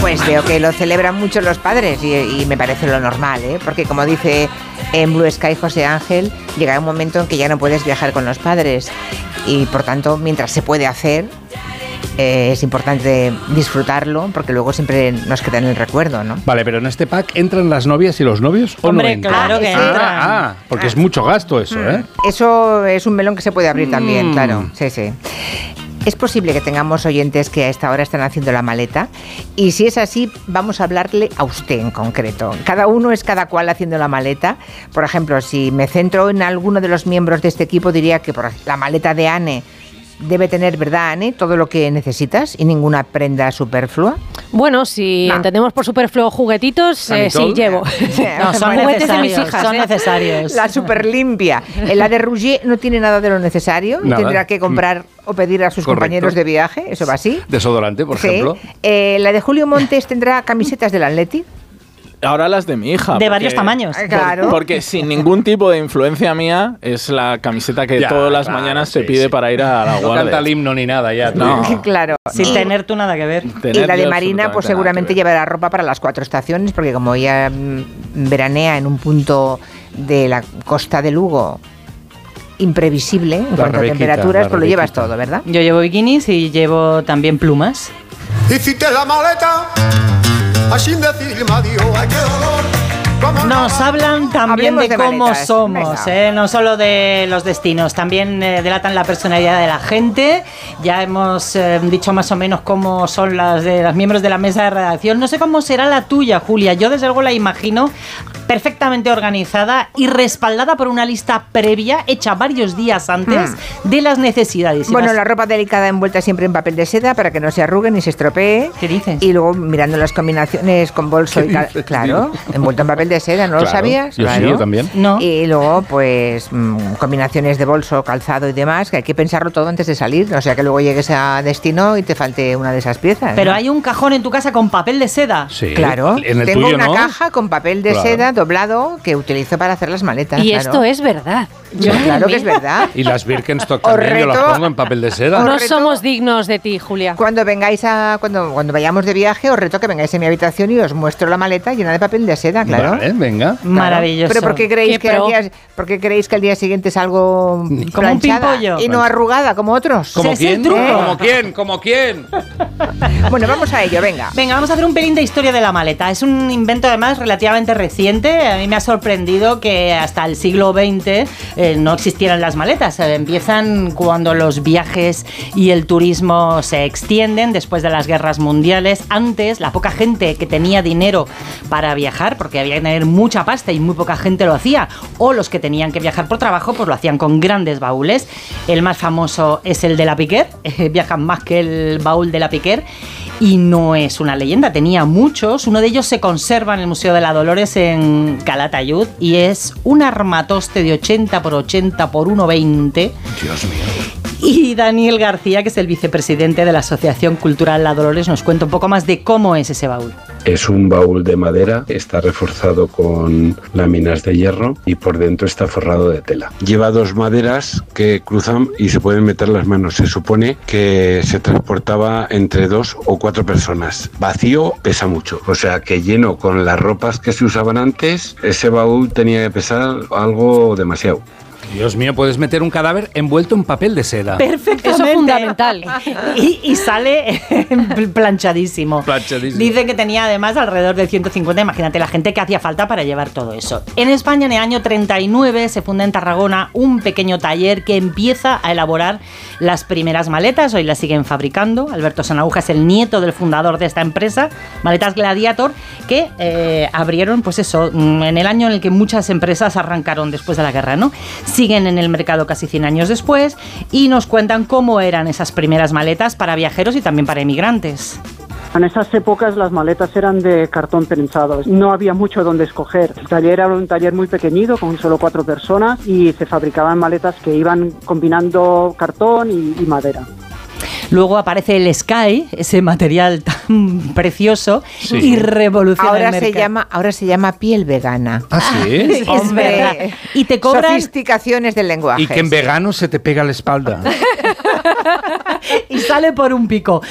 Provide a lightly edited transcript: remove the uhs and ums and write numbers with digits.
Pues veo que lo celebran mucho los padres y me parece lo normal, ¿eh? Porque como dice en Blue Sky José Ángel, llega un momento en que ya no puedes viajar con los padres y por tanto, mientras se puede hacer, es importante disfrutarlo porque luego siempre nos queda en el recuerdo, ¿no? Vale, pero en este pack ¿entran las novias y los novios o Hombre, no entran? claro que entran. Porque es mucho gasto eso, ¿eh? Eso es un melón que se puede abrir también, claro. Sí, sí. Es posible que tengamos oyentes que a esta hora están haciendo la maleta y si es así, vamos a hablarle a usted en concreto. Cada uno es cada cual haciendo la maleta. Por ejemplo, si me centro en alguno de los miembros de este equipo, diría que la maleta de Anne debe tener, ¿verdad, Anne? Todo lo que necesitas y ninguna prenda superflua. Bueno, si entendemos por superfluo juguetitos, sí llevo. No, son juguetes de mis necesarios, hijas. son necesarios. La super limpia. La de Rouget no tiene nada de lo necesario y Nada. tendrá que comprar o pedir a sus compañeros de viaje. ¿Eso va así? Desodorante, por Sí. ejemplo. La de Julio Montes tendrá camisetas del Atleti. Ahora las de mi hija. De varios tamaños. Claro. Porque sin ningún tipo de influencia mía, es la camiseta que Ya, todas las claro, mañana sí, se pide sí. para ir a la No guardia. canta el himno ni nada ya. No. Claro. Sin tener tú nada que ver. Y la de Marina, pues seguramente llevará ropa para las 4 estaciones, porque como ella veranea en un punto de la costa de Lugo imprevisible en cuanto a temperaturas, pues lo llevas todo, ¿verdad? Yo llevo bikinis y llevo también plumas. Hiciste la maleta, así decirme adiós, ay qué dolor. Nos hablan también Hablemos de de cómo maletas, somos, venga. no solo de los destinos, también delatan la personalidad de la gente. Ya hemos dicho más o menos cómo son las de los miembros de la mesa de redacción. No sé cómo será la tuya, Julia. Yo desde luego la imagino perfectamente organizada y respaldada por una lista previa hecha varios días antes de las necesidades. Bueno, la ropa delicada envuelta siempre en papel de seda para que no se arrugue ni se estropee. ¿Qué dices? Y luego mirando las combinaciones con bolso y claro, envuelto en papel de seda, ¿no lo Claro, sabías? Yo sí, Claro. yo también. No. Y luego, pues, combinaciones de bolso, calzado y demás, que hay que pensarlo todo antes de salir. O sea, que luego llegues a destino y te falte una de esas piezas. Pero ¿no? hay un cajón en tu casa con papel de seda. Sí. Claro, En el tengo tuyo, una ¿no? caja con papel de Claro. seda doblado que utilizo para hacer las maletas. Y claro. esto es verdad. Claro que es verdad. Y las Birkenstock Os también, yo las reto- pongo en papel de seda. No reto- somos dignos de ti, Julia. Cuando vengáis cuando vayamos de viaje, os reto que vengáis a mi habitación y os muestro la maleta llena de papel de seda, claro. Vale, venga. Claro. Maravilloso. Pero ¿por qué creéis, Qué pro. ¿por qué creéis que al día siguiente es algo un planchada pimpollo. y no arrugada como otros? ¿Como Ese es el quién? truco. ¿Como quién? ¿Como quién? Bueno, vamos a ello, venga. Venga, vamos a hacer un pelín de historia de la maleta. Es un invento además relativamente reciente. A mí me ha sorprendido que hasta el siglo XX no existieran las maletas. Empiezan cuando los viajes y el turismo se extienden después de las guerras mundiales. Antes, la poca gente que tenía dinero para viajar, porque había que tener mucha pasta y muy poca gente lo hacía, o los que tenían que viajar por trabajo, pues lo hacían con grandes baúles. El más famoso es el de la Piquer. Viajan más que el baúl de la Piquer. Y no es una leyenda, tenía muchos. Uno de ellos se conserva en el Museo de la Dolores en Calatayud y es un armatoste de 80 por 80 por 1,20. Dios mío. Y Daniel García, que es el vicepresidente de la Asociación Cultural La Dolores, nos cuenta un poco más de cómo es ese baúl. Es un baúl de madera, está reforzado con láminas de hierro y por dentro está forrado de tela. Lleva 2 maderas que cruzan y se pueden meter las manos. Se supone que se transportaba entre 2 o 4 personas. Vacío pesa mucho, o sea que lleno con las ropas que se usaban antes, ese baúl tenía que pesar algo demasiado. Dios mío, puedes meter un cadáver envuelto en papel de seda. Perfectamente. Eso es fundamental. Y sale planchadísimo. Planchadísimo. Dice que tenía además alrededor de 150, imagínate la gente que hacía falta para llevar todo eso. En España, en el año 39, se funda en Tarragona un pequeño taller que empieza a elaborar las primeras maletas. Hoy las siguen fabricando. Alberto Sanauja es el nieto del fundador de esta empresa, Maletas Gladiator, que abrieron, pues eso, en el año en el que muchas empresas arrancaron después de la guerra, ¿no? Siguen en el mercado casi 100 años después y nos cuentan cómo eran esas primeras maletas para viajeros y también para emigrantes. En esas épocas las maletas eran de cartón prensado, no había mucho donde escoger. El taller era un taller muy pequeñito con solo 4 personas y se fabricaban maletas que iban combinando cartón y madera. Luego aparece el Sky, ese material tan precioso y revoluciona Ahora el mercado. ahora se llama piel vegana. ¿Ah, sí? Es verdad. Y te cobran sofisticaciones del lenguaje. Y que en vegano se te pega la espalda. y sale por un pico.